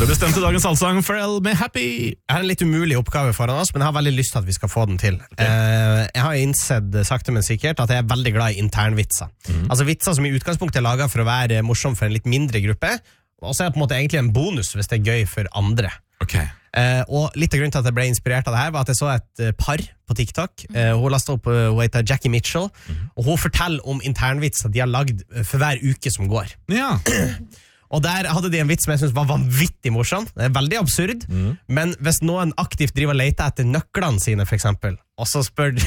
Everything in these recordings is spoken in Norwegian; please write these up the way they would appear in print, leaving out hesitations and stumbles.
Nærmere bestemt til dagens allsang Pharrell med Happy. Jeg har en litt umulig oppgave foran oss, men jeg har veldig lyst til at vi skal få den til. Jeg har innsett sakte men sikkert at jeg er veldig glad i internvitser. Altså vitser som i utgangspunktet er laget for å være morsom for en litt mindre gruppe, og så er det på en måte egentlig en bonus hvis det er gøy for andre. Okay. Og litt av grunnen til at jeg ble inspirert av det her var at jeg så et par på TikTok. Hun lastet opp, hun heter Jackie Mitchell, og hun forteller om internvitser de har lagd for hver uke som går. Ja. Og der hadde de en vits som jeg synes var vanvittig morsom. Det er veldig absurd, men hvis noen aktivt driver og leter etter nøklene sine, for eksempel, og så spør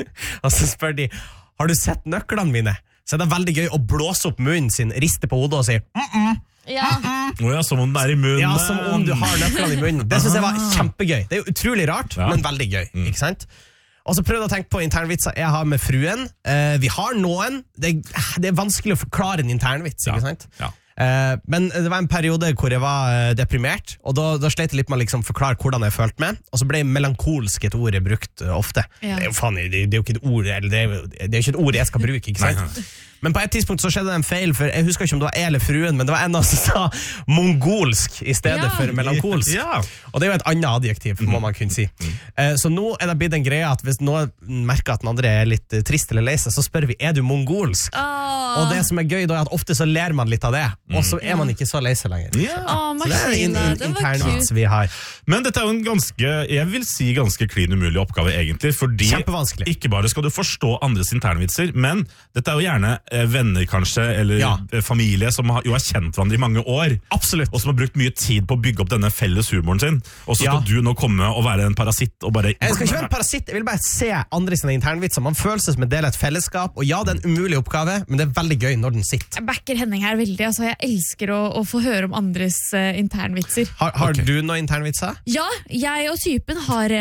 de, har du sett nøklene mine? Så er det veldig gøy å blåse opp munnen sin, riste på hodet og si Ja. Som om det er i munnen. Ja, som om du har nøklene i munnen. Det synes jeg var kjempegøy. Det er jo utrolig rart, men veldig gøy, ikke sant? Og så prøvde jeg å tenke på internvitser jeg har med fruen. Vi har noen. Det er vanskelig å forklare en internvits, ikke sant? Ja. Men det var en periode hvor jeg var deprimert, og da slet jeg litt med å liksom forklare hvordan jeg følte meg, og så ble melankolsk et ord jeg brukt ofte. Ja. Det er jo ikke et ord, eller det er jo ikke et ord jeg skal bruke, ikke sant? Nei. Men på et tidspunkt så skjedde det en feil, for jeg husker ikke om det var jeg eller fruen, men det var en av oss som sa mongolsk i stedet for melankolsk. Ja. Og det er jo et annet adjektiv, må man kunne si. Så nå er det blitt en greie at hvis noen merker at den andre er litt trist eller lei seg, så spør vi, er du mongolsk? Og det som er gøy da er at ofte så ler man litt av det, og så er man ikke så lei seg lenger. Så det er en intern vits vi har. Men dette er jo en ganske, jeg vil si ganske klin umulig oppgave egentlig, fordi Kjempevanskelig. Ikke bare skal du forstå andres internvitser, men dette er jo gjerne venner kanskje, eller familie som jo har kjent hverandre i mange år. Absolutt. Og som har brukt mye tid på å bygge opp denne felles humoren sin. Og så skal du nå komme og være en parasitt og bare... Jeg skal ikke være en parasitt, jeg vil bare se andre sine internvitser. Man føler seg som en del av et fellesskap, og ja, det er en umulig oppgave, men det er veldig gøy når den sitter. Jeg backer Henning her veldig, altså jeg elsker å få høre om andres internvitser. Har du noen internvitser? Ja, jeg og typen har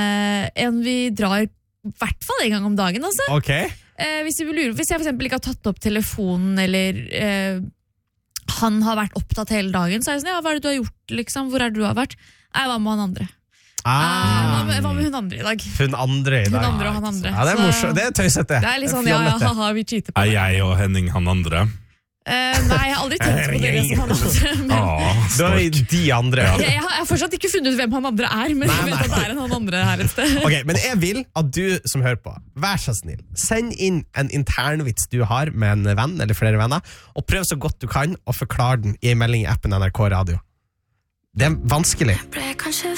en vi drar i hvert fall en gang om dagen, altså. Ok. Hvis jeg for eksempel ikke har tatt opp telefonen, eller han har vært opptatt hele dagen, så er jeg sånn, ja, hva er det du har gjort, liksom? Hvor er det du har vært? Hva med han andre? Hva med hun andre i dag? Hun andre i dag. Hun andre og han andre. Ja, det er morsomt, det er tøysete. Det er litt sånn, haha, vi cheater på Er det. jeg og Henning han andre? Nei, jeg har aldri tenkt på det som han andre. Men Da er de andre. jeg har fortsatt ikke funnet ut hvem han andre er, men jeg vet at det er en han andre her et sted. Ok, men jeg vil at du som hører på, vær så snill, send inn en internvits du har med en venn eller flere venner, og prøv så godt du kan å forklare den i en melding i appen NRK Radio. Det er vanskelig.